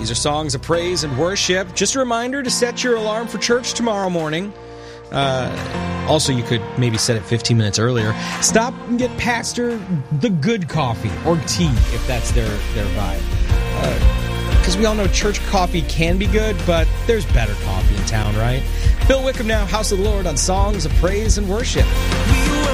These are songs of praise and worship. Just a reminder to set your alarm for church tomorrow morning. Also, you could maybe set it 15 minutes earlier. Stop and get Pastor the good coffee or tea if that's their vibe. Because we all know church coffee can be good, but there's better coffee in town, right? Bill Wickham now, House of the Lord on Songs of Praise and Worship.